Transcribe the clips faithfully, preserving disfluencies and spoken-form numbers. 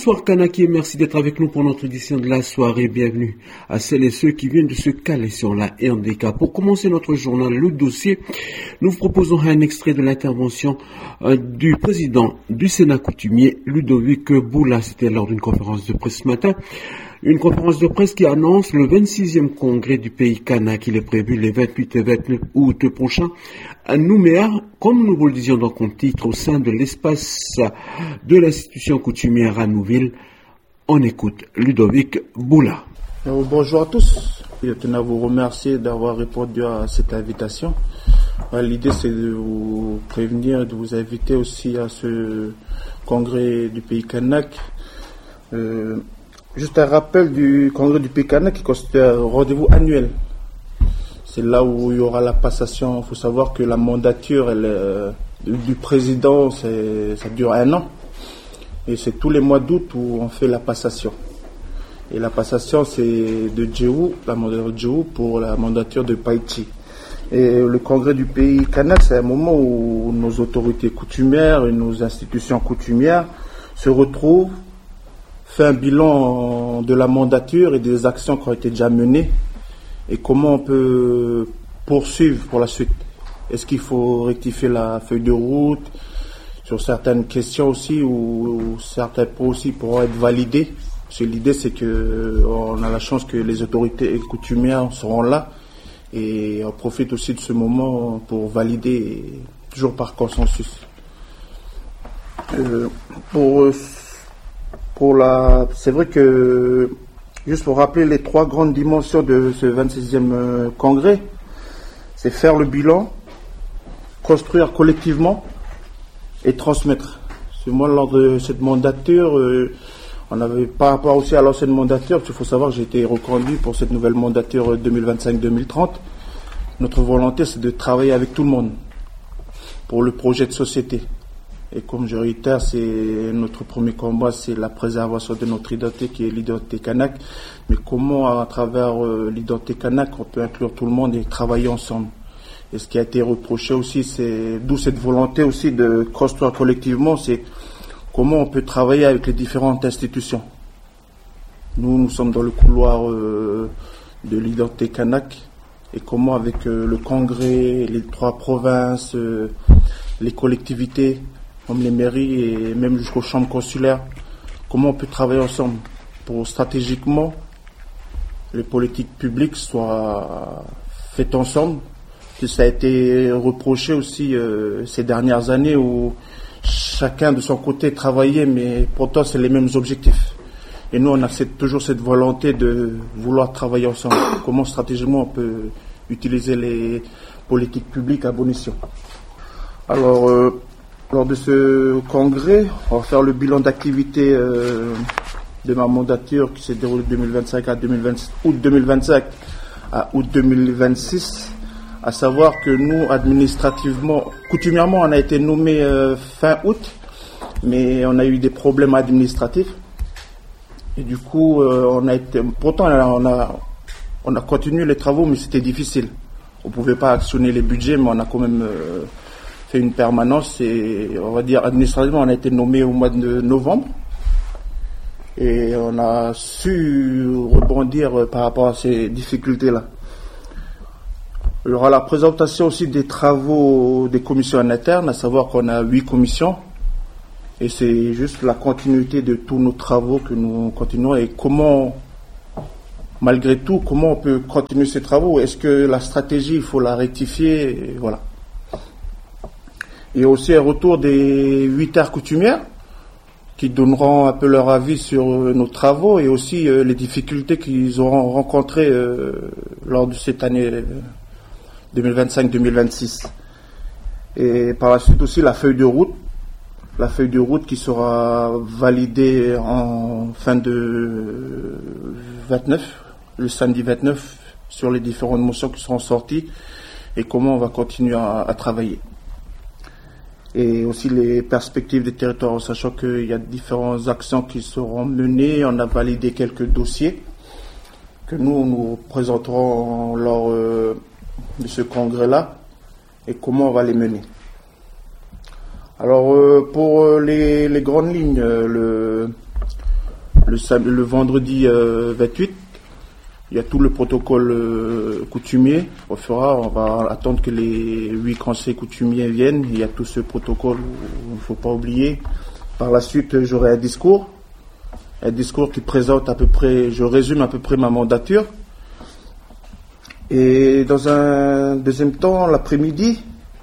Bonsoir Kanaki et merci d'être avec nous pour notre édition de la soirée. Bienvenue à celles et ceux qui viennent de se caler sur la R D K. Pour commencer notre journal, le dossier, nous vous proposons un extrait de l'intervention euh, du président du Sénat coutumier, Ludovic Boula. C'était lors d'une conférence de presse ce matin. Une conférence de presse qui annonce le vingt-sixième congrès du pays kanak. Il est prévu les vingt-huit et vingt-neuf août prochains à Nouméa, comme nous vous le disions dans le titre, au sein de l'espace de l'institution coutumière à Nouville. On écoute Ludovic Boula. Bonjour à tous. Je tenais à vous remercier d'avoir répondu à cette invitation. L'idée, c'est de vous prévenir, de vous inviter aussi à ce congrès du pays kanak. Euh, Juste un rappel du congrès du pays kanak qui constitue un rendez-vous annuel. C'est là où il y aura la passation. Il faut savoir que la mandature elle, euh, du président, c'est, ça dure un an. Et c'est tous les mois d'août où on fait la passation. Et la passation, c'est de Djéhou, la mandature de Djéhou pour la mandature de Païti. Et le congrès du pays kanak, c'est un moment où nos autorités coutumières et nos institutions coutumières se retrouvent, fait un bilan de la mandature et des actions qui ont été déjà menées et comment on peut poursuivre pour la suite. Est-ce qu'il faut rectifier la feuille de route sur certaines questions aussi ou certains points aussi pourront être validés? Parce que l'idée c'est qu'on a la chance que les autorités coutumières seront là et on profite aussi de ce moment pour valider toujours par consensus. Euh, pour Pour la, c'est vrai que, juste pour rappeler les trois grandes dimensions de ce vingt-sixième congrès, c'est faire le bilan, construire collectivement et transmettre. C'est moi, lors de cette mandature, euh, on avait par rapport aussi à l'ancienne mandature, parce qu'il faut savoir que j'ai été reconduit pour cette nouvelle mandature deux mille vingt-cinq deux mille trente. Notre volonté, c'est de travailler avec tout le monde pour le projet de société. Et comme je réitère, c'est notre premier combat, c'est la préservation de notre identité qui est l'identité kanak. Mais comment, à travers euh, l'identité kanak, on peut inclure tout le monde et travailler ensemble. Et ce qui a été reproché aussi, c'est d'où cette volonté aussi de construire collectivement, c'est comment on peut travailler avec les différentes institutions. Nous, nous sommes dans le couloir euh, de l'identité kanak. Et comment avec euh, le congrès, les trois provinces, euh, les collectivités, comme les mairies et même jusqu'aux chambres consulaires, comment on peut travailler ensemble pour stratégiquement les politiques publiques soient faites ensemble. Que ça a été reproché aussi euh, ces dernières années où chacun de son côté travaillait, mais pourtant c'est les mêmes objectifs. Et nous on a cette, toujours cette volonté de vouloir travailler ensemble. Comment stratégiquement on peut utiliser les politiques publiques à bon escient. Alors euh, Lors de ce congrès, on va faire le bilan d'activité euh, de ma mandature qui s'est déroulée de deux mille vingt-cinq à deux mille vingt, août deux mille vingt-cinq à août deux mille vingt-six. À savoir que nous, administrativement, coutumièrement, on a été nommé euh, fin août, mais on a eu des problèmes administratifs. Et du coup, euh, on a été, pourtant, on a, on a continué les travaux, mais c'était difficile. On ne pouvait pas actionner les budgets, mais on a quand même euh, fait une permanence et on va dire administrativement on a été nommé au mois de novembre et on a su rebondir par rapport à ces difficultés-là. Il y aura la présentation aussi des travaux des commissions en interne, à savoir qu'on a huit commissions et c'est juste la continuité de tous nos travaux que nous continuons et comment, malgré tout, comment on peut continuer ces travaux. Est-ce que la stratégie, il faut la rectifier et voilà. Il y a aussi un retour des huit terres coutumières qui donneront un peu leur avis sur nos travaux et aussi euh, les difficultés qu'ils auront rencontrées euh, lors de cette année deux mille vingt-cinq deux mille vingt-six. Et par la suite aussi la feuille de route, la feuille de route qui sera validée en fin de vingt-neuf, le samedi vingt-neuf, sur les différentes motions qui seront sorties et comment on va continuer à, à travailler. Et aussi les perspectives des territoires, en sachant qu'il y a différentes actions qui seront menées. On a validé quelques dossiers que nous, nous présenterons lors euh, de ce congrès-là et comment on va les mener. Alors, euh, pour les, les grandes lignes, euh, le, le, le vendredi euh, vingt-huit. Il y a tout le protocole euh, coutumier. On fera, on va attendre que les huit conseils coutumiers viennent. Il y a tout ce protocole, il ne faut pas oublier. Par la suite, j'aurai un discours. Un discours qui présente à peu près, je résume à peu près ma mandature. Et dans un deuxième temps, l'après-midi,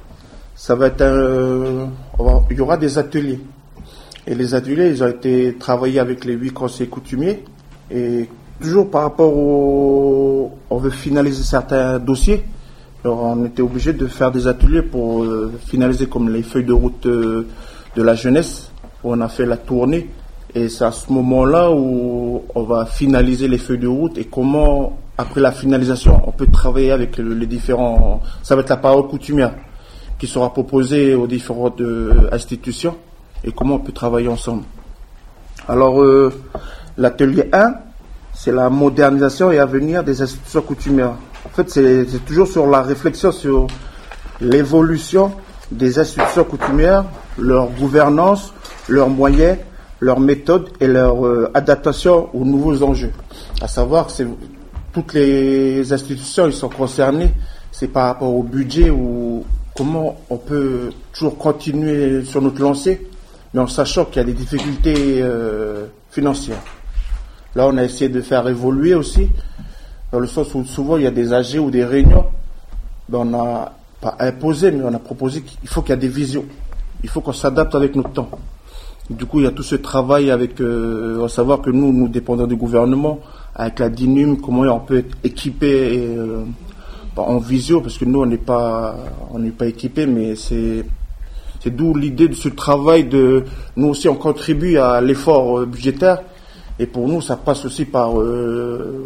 ça va être un, on va, il y aura des ateliers. Et les ateliers, ils ont été travaillés avec les huit conseils coutumiers. Et toujours par rapport au, on veut finaliser certains dossiers. Alors on était obligé de faire des ateliers pour euh, finaliser comme les feuilles de route euh, de la jeunesse, où on a fait la tournée. Et c'est à ce moment-là où on va finaliser les feuilles de route et comment, après la finalisation, on peut travailler avec les différents... Ça va être la parole coutumière qui sera proposée aux différentes euh, institutions et comment on peut travailler ensemble. Alors, euh, l'atelier un, c'est la modernisation et avenir des institutions coutumières. En fait, c'est, c'est toujours sur la réflexion sur l'évolution des institutions coutumières, leur gouvernance, leurs moyens, leurs méthodes et leur euh, adaptation aux nouveaux enjeux. À savoir que c'est, toutes les institutions ils sont concernées, c'est par rapport au budget ou comment on peut toujours continuer sur notre lancée, mais en sachant qu'il y a des difficultés euh, financières. Là, on a essayé de faire évoluer aussi, dans le sens où souvent il y a des A G ou des réunions, ben on n'a pas imposé, mais on a proposé qu'il faut qu'il y ait des visions. Il faut qu'on s'adapte avec notre temps. Du coup, il y a tout ce travail avec, euh, à savoir que nous, nous dépendons du gouvernement, avec la D I N U M, comment on peut être équipé et, euh, en visio, parce que nous, on n'est pas, on n'est pas équipé, mais c'est, c'est d'où l'idée de ce travail de, nous aussi, on contribue à l'effort euh, budgétaire, et pour nous, ça passe aussi par, euh,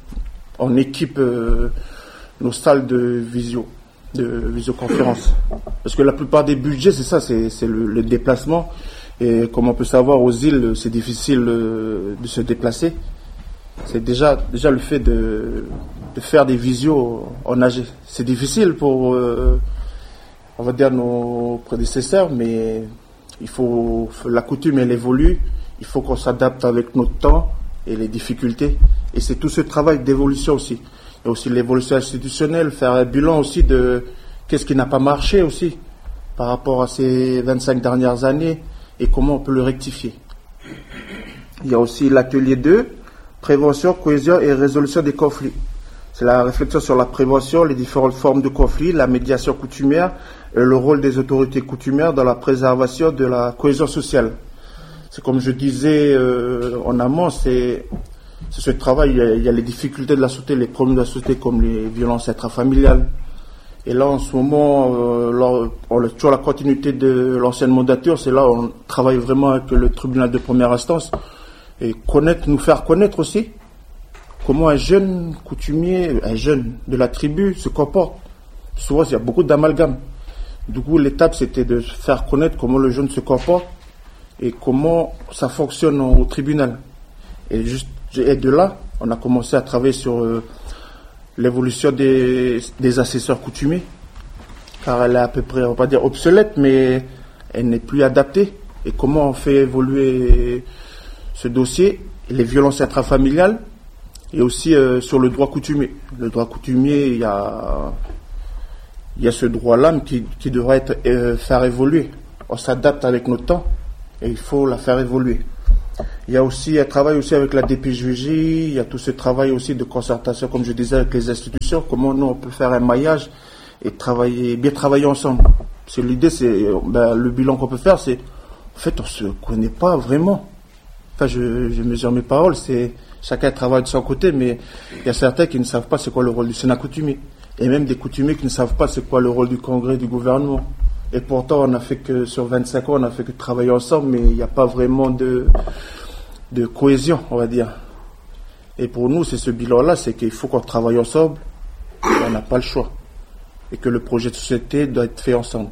on équipe euh, nos salles de visio, de visioconférence, parce que la plupart des budgets, c'est ça, c'est, c'est le, le déplacement. Et comme on peut savoir, aux îles, c'est difficile de se déplacer. C'est déjà, déjà le fait de, de faire des visios en A G. C'est difficile pour, euh, on va dire, nos prédécesseurs, mais il faut, la coutume, elle évolue. Il faut qu'on s'adapte avec notre temps et les difficultés. Et c'est tout ce travail d'évolution aussi. Il y a aussi l'évolution institutionnelle, faire un bilan aussi de qu'est-ce qui n'a pas marché aussi par rapport à ces vingt-cinq dernières années. Et comment on peut le rectifier. Il y a aussi l'atelier deux, prévention, cohésion et résolution des conflits. C'est la réflexion sur la prévention, les différentes formes de conflits, la médiation coutumière et le rôle des autorités coutumières dans la préservation de la cohésion sociale. C'est comme je disais euh, en amont, c'est, c'est ce travail, il y, a, il y a les difficultés de la société, les problèmes de la société comme les violences intrafamiliales. Et là, en ce moment, euh, on a toujours la continuité de l'ancienne mandature. C'est là où on travaille vraiment avec le tribunal de première instance et connaître, nous faire connaître aussi comment un jeune coutumier, un jeune de la tribu se comporte. Souvent, il y a beaucoup d'amalgames. Du coup, l'étape, c'était de faire connaître comment le jeune se comporte et comment ça fonctionne au tribunal. Et, juste, et de là, on a commencé à travailler sur... Euh, l'évolution des, des assesseurs coutumiers, car elle est à peu près, on va pas dire obsolète, mais elle n'est plus adaptée. Et comment on fait évoluer ce dossier, les violences intrafamiliales, et aussi euh, sur le droit coutumier. Le droit coutumier, il y a, il y a ce droit-là qui, qui devrait être euh, faire évoluer. On s'adapte avec notre temps et il faut la faire évoluer. Il y a aussi un travail aussi avec la D P J J, il y a tout ce travail aussi de concertation, comme je disais, avec les institutions, comment nous on peut faire un maillage et travailler, bien travailler ensemble. Parce que l'idée, c'est, ben, le bilan qu'on peut faire, c'est, en fait, on se connaît pas vraiment. Enfin, je, je mesure mes paroles, c'est, chacun travaille de son côté, mais il y a certains qui ne savent pas c'est quoi le rôle du Sénat coutumier. Et même des coutumiers qui ne savent pas c'est quoi le rôle du Congrès, du gouvernement. Et pourtant, on a fait que, sur vingt-cinq ans, on a fait que travailler ensemble, mais il n'y a pas vraiment de, de cohésion, on va dire. Et pour nous, c'est ce bilan-là, c'est qu'il faut qu'on travaille ensemble, on n'a pas le choix. Et que le projet de société doit être fait ensemble.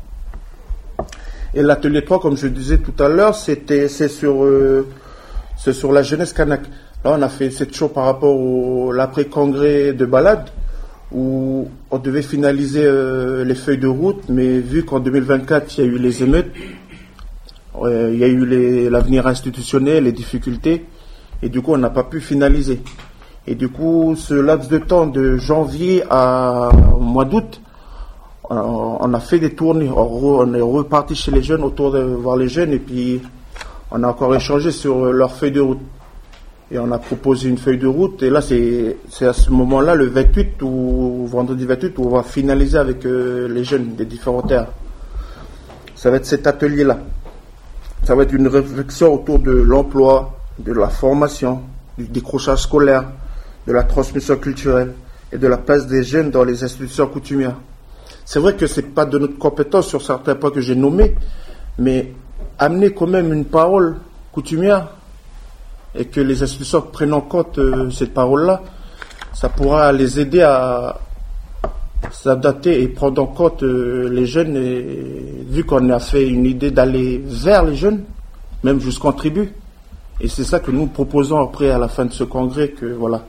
Et l'atelier trois, comme je disais tout à l'heure, c'était, c'est sur, euh, c'est sur la jeunesse kanak. Là, on a fait cette chose par rapport au l'après-congrès de balade, où on devait finaliser euh, les feuilles de route, mais vu qu'en deux mille vingt-quatre, il y a eu les émeutes, euh, il y a eu les, l'avenir institutionnel, les difficultés, Et du coup, on n'a pas pu finaliser. Et du coup, ce laps de temps de janvier à au mois d'août, on a fait des tournées. On est reparti chez les jeunes, autour de voir les jeunes, et puis on a encore échangé sur leur feuille de route. Et on a proposé une feuille de route, et là, c'est à ce moment-là, le vingt-huit, ou vendredi vingt-huit, où on va finaliser avec euh, les jeunes des différentes terres. Ça va être cet atelier-là. Ça va être une réflexion autour de l'emploi, de la formation, du décrochage scolaire, de la transmission culturelle et de la place des jeunes dans les institutions coutumières. C'est vrai que ce n'est pas de notre compétence sur certains points que j'ai nommés, mais amener quand même une parole coutumière et que les institutions prennent en compte euh, cette parole-là, ça pourra les aider à s'adapter et prendre en compte euh, les jeunes. Et vu qu'on a fait une idée d'aller vers les jeunes, même jusqu'en tribu, et c'est ça que nous proposons après à la fin de ce congrès, que voilà,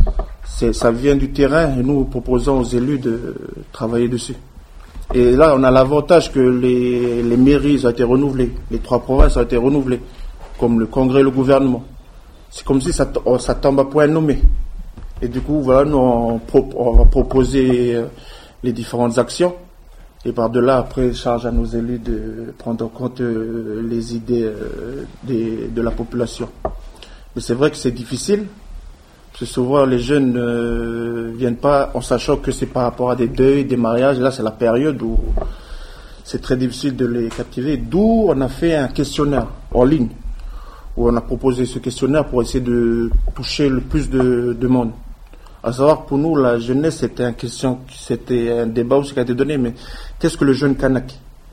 ça vient du terrain et nous proposons aux élus de travailler dessus. Et là, on a l'avantage que les, les mairies ont été renouvelées, les trois provinces ont été renouvelées, comme le congrès et le gouvernement. C'est comme si ça, ça tombe à point nommé. Et du coup, voilà, nous, on, on va proposer les différentes actions. Et par-delà, après, charge à nos élus de prendre en compte les idées des, de la population. Mais c'est vrai que c'est difficile. Parce que souvent, les jeunes ne euh, viennent pas en sachant que c'est par rapport à des deuils, des mariages. Là, c'est la période où c'est très difficile de les captiver. D'où on a fait un questionnaire en ligne, où on a proposé ce questionnaire pour essayer de toucher le plus de, de monde. À savoir, pour nous, la jeunesse, c'était un question, c'était un débat aussi qui a été donné, mais qu'est-ce que le jeune Kanak?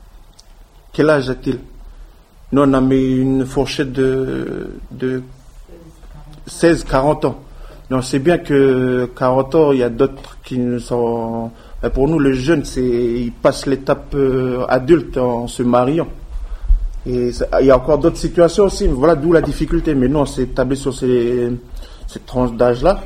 Quel âge a-t-il? Nous, on a mis une fourchette de, de seize à quarante ans. Mais on sait bien que quarante ans, il y a d'autres qui ne sont... Pour nous, le jeune, c'est, il passe l'étape euh, adulte en se mariant. Et ça, il y a encore d'autres situations aussi. Voilà d'où la difficulté. Mais nous, on s'est tablé sur ces, ces tranches d'âge-là.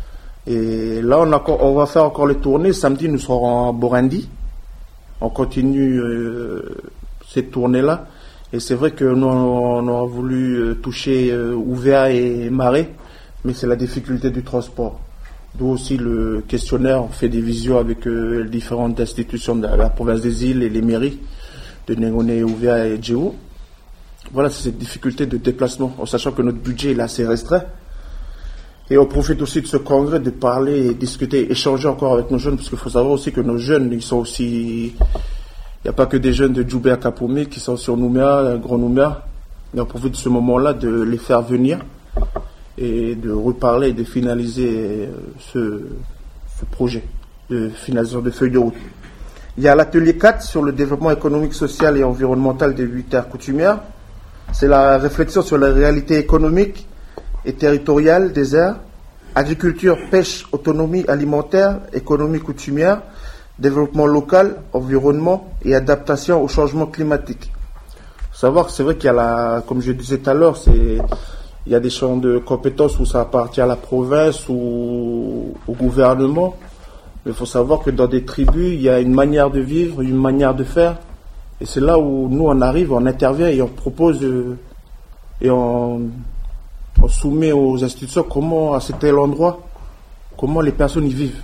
Et là, on, a, on va faire encore les tournées. Samedi, nous serons en Borandi. On continue euh, cette tournée-là. Et c'est vrai que nous, on aura voulu toucher euh, Ouvea et Marais. Mais c'est la difficulté du transport. D'où aussi le questionnaire, on fait des visios avec euh, les différentes institutions de la, la province des îles et les mairies de Nengone, Ouvea et Djéou. Voilà, c'est cette difficulté de déplacement, en sachant que notre budget est assez restreint. Et on profite aussi de ce congrès de parler, discuter, échanger encore avec nos jeunes, parce qu'il faut savoir aussi que nos jeunes, ils sont aussi... Il n'y a pas que des jeunes de Djoubé à Kapomé qui sont sur Nouméa, Grand Nouméa. Et on profite de ce moment-là de les faire venir et de reparler et de finaliser ce, ce projet de finalisation de feuille de route. Il y a l'atelier quatre sur le développement économique, social et environnemental des huit terres coutumières. C'est la réflexion sur la réalité économique et territoriale des aires, agriculture, pêche, autonomie alimentaire, économie coutumière, développement local, environnement et adaptation au changement climatique. Il faut savoir que c'est vrai qu'il y a la, comme je disais tout à l'heure, c'est il y a des champs de compétences où ça appartient à la province ou au gouvernement. Mais il faut savoir que dans des tribus, il y a une manière de vivre, une manière de faire. Et c'est là où nous, on arrive, on intervient et on propose euh, et on, on soumet aux institutions comment, à cet tel endroit, comment les personnes y vivent.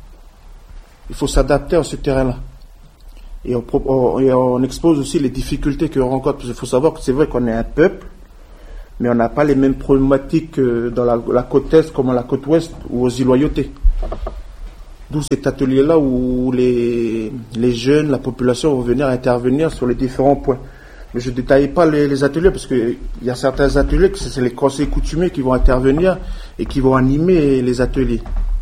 Il faut s'adapter à ce terrain-là. Et on, on, et on expose aussi les difficultés qu'on rencontre. Parce qu'il faut savoir que c'est vrai qu'on est un peuple, mais on n'a pas les mêmes problématiques dans la, la côte est comme à la côte ouest ou aux îles Loyauté. D'où cet atelier-là où les, les jeunes, la population vont venir intervenir sur les différents points. Mais je ne détaille pas les, les ateliers parce qu'il y a certains ateliers que c'est les conseils coutumiers qui vont intervenir et qui vont animer les ateliers.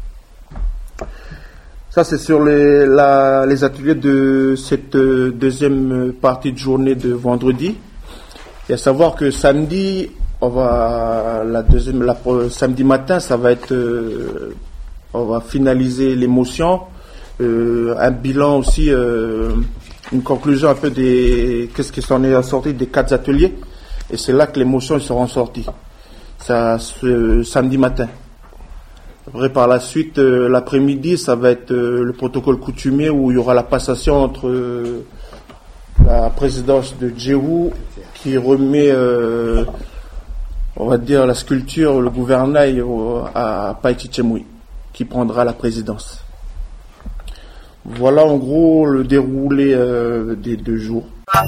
Ça, c'est sur les, la, les ateliers de cette deuxième partie de journée de vendredi. Et à savoir que samedi, on va, la deuxième, la, samedi matin, ça va être, euh, on va finaliser l'émotion, euh, un bilan aussi, euh, une conclusion un peu des, qu'est-ce qui s'en est sorti des quatre ateliers. Et c'est là que les motions seront sorties. Ça, ce samedi matin. Après, par la suite, euh, l'après-midi, ça va être euh, le protocole coutumier où il y aura la passation entre euh, la présidence de Djéou qui remet, euh, on va dire, la sculpture, le gouvernail au, à Païti-Tchemoui, qui prendra la présidence. Voilà en gros le déroulé euh, des deux jours.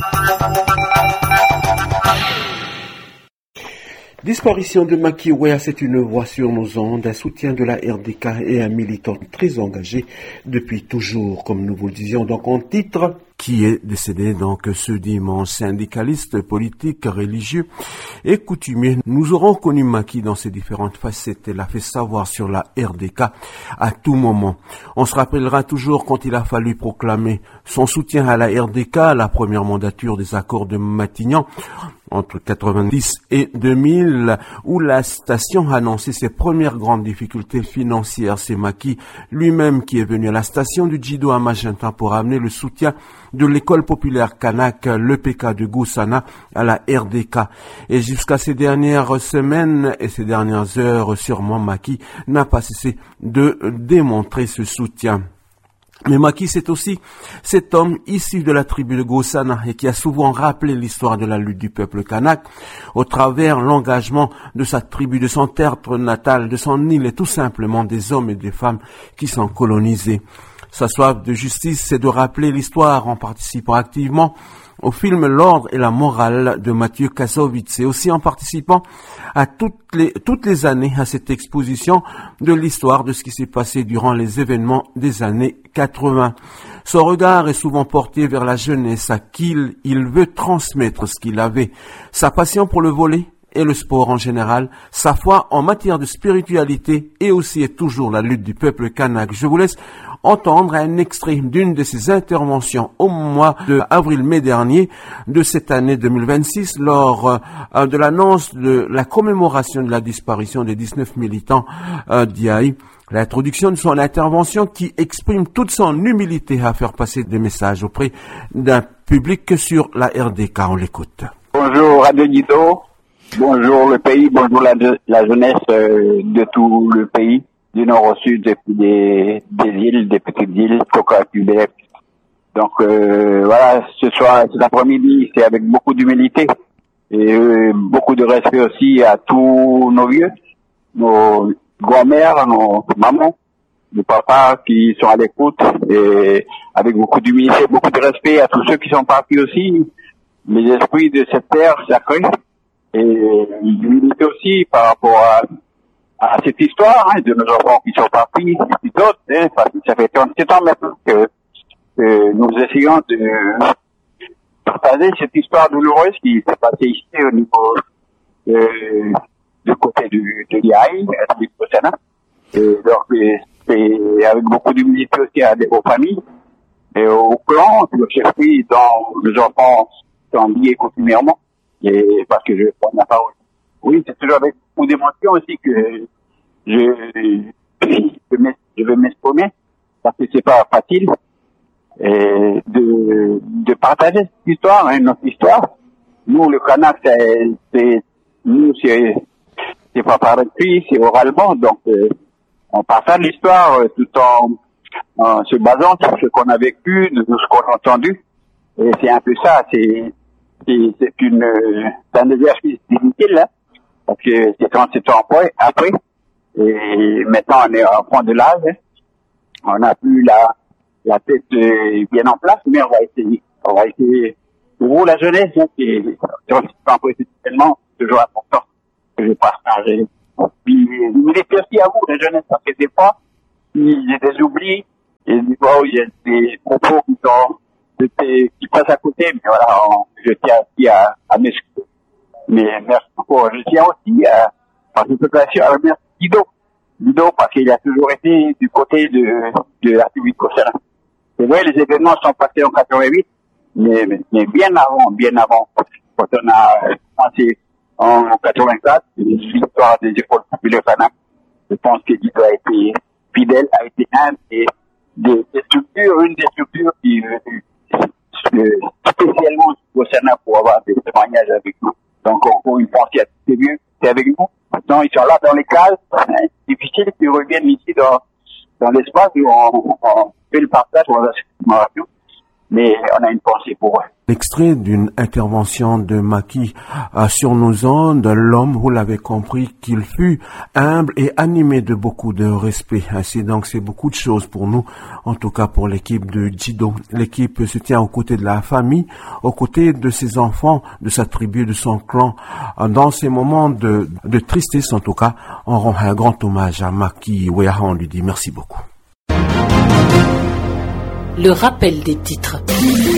Disparition de Macky Ouéa, c'est une voix sur nos ondes, un soutien de la R D K et un militant très engagé depuis toujours, comme nous vous le disions donc en titre, qui est décédé donc ce dimanche. Syndicaliste, politique, religieux et coutumier, nous aurons connu Macky dans ses différentes facettes et l'a fait savoir sur la R D K à tout moment. On se rappellera toujours quand il a fallu proclamer son soutien à la R D K, à la première mandature des accords de Matignon, entre quatre-vingt-dix et deux mille, où la station a annoncé ses premières grandes difficultés financières. C'est Macky lui-même qui est venu à la station du Djido à Magenta pour amener le soutien de l'école populaire Kanak, l'E P K de Goussana, à la R D K. Et jusqu'à ces dernières semaines et ces dernières heures, sûrement Macky n'a pas cessé de démontrer ce soutien. Mais Macky, c'est aussi cet homme issu de la tribu de Goussana et qui a souvent rappelé l'histoire de la lutte du peuple kanak au travers l'engagement de sa tribu, de son terre natale, de son île et tout simplement des hommes et des femmes qui sont colonisés. Sa soif de justice, c'est de rappeler l'histoire en participant activement au film L'ordre et la morale de Mathieu Kassovitz et aussi en participant à toutes les, toutes les années à cette exposition de l'histoire de ce qui s'est passé durant les événements des années quatre-vingts. Son regard est souvent porté vers la jeunesse à qui il, il veut transmettre ce qu'il avait, sa passion pour le volley et le sport en général, sa foi en matière de spiritualité et aussi et toujours la lutte du peuple kanak. Je vous laisse entendre un extrait d'une de ses interventions au mois de avril-mai dernier de cette année deux mille vingt-six lors euh, de l'annonce de la commémoration de la disparition des dix-neuf militants euh, d'I A I. L'introduction de son intervention qui exprime toute son humilité à faire passer des messages auprès d'un public sur la R D K. On l'écoute. Bonjour Radio Djido, bonjour le pays, bonjour la, la jeunesse euh, de tout le pays. Du nord au sud, et puis des, des îles, des petites îles, Coca, Québec. Donc euh, voilà, ce soir, cet après-midi, c'est avec beaucoup d'humilité et euh, beaucoup de respect aussi à tous nos vieux, nos grand-mères, nos mamans, nos papas qui sont à l'écoute et avec beaucoup d'humilité, beaucoup de respect à tous ceux qui sont partis aussi, les esprits de cette terre sacrée et l'humilité aussi par rapport à à cette histoire hein, de nos enfants qui sont partis et puis d'autres, hein, parce que ça fait trente-sept ans maintenant que, que nous essayons de partager cette histoire douloureuse qui s'est passée ici au niveau euh, du côté du, de l'I A I, du Sénat. Et donc c'est avec beaucoup d'humilité aussi à, aux familles et aux clans, au chef-prix dont nos enfants sont liés continuellement, et parce que je prends la parole. Oui, c'est toujours avec beaucoup d'émotion aussi que je, je vais m'exprimer, parce que c'est pas facile et de, de partager cette histoire, hein, notre histoire. Nous, le Kanak, c'est, c'est nous, c'est, c'est pas par écrit, c'est oralement, donc euh, on partage l'histoire euh, tout en, en se basant sur ce qu'on a vécu, de ce qu'on a entendu. Et c'est un peu ça, c'est, c'est, c'est une, c'est un exercice difficile, hein. Parce que c'est trente-sept ans après, après, et maintenant on est en point de l'âge, hein. On n'a plus la, la tête euh, bien en place, mais on va essayer. On va essayer. Pour vous, la jeunesse, hein, c'est, c'est tellement toujours important que je partage. Puis, l'humilité aussi à vous, la jeunesse, parce que des fois, il y a des oublis, et des fois, il y a des propos qui sont, qui passent à côté, mais voilà, on, je tiens aussi à, à m'excuser. Mais merci beaucoup. Je tiens aussi à participer à remercier Guido. Guido, parce qu'il a toujours été du côté de, de la République Goussana. C'est vrai, les événements sont passés en quatre-vingt-huit, mais, mais bien avant, bien avant. Quand on a commencé en quatre-vingt-quatre, l'histoire des écoles populaires Kanak, je pense que Guido a été fidèle, a été un des, des, des structures, une des structures qui est venue spécialement au Goussana pour avoir des témoignages avec nous. Donc, encore une fois, c'est mieux, c'est avec nous. Maintenant, ils sont là dans les cases. C'est difficile qu'ils reviennent ici dans, dans l'espace où on, on fait le partage, on a cette commémoration. mais on a une pensée pour eux. L'extrait d'une intervention de Macky euh, sur nos ondes, l'homme, vous l'avez compris, qu'il fut humble et animé de beaucoup de respect. Ainsi donc, c'est beaucoup de choses pour nous, en tout cas pour l'équipe de Djido. L'équipe se tient aux côtés de la famille, aux côtés de ses enfants, de sa tribu, de son clan. Dans ces moments de, de tristesse, en tout cas, on rend un grand hommage à Macky Ouéa. On lui dit merci beaucoup. Le rappel des titres.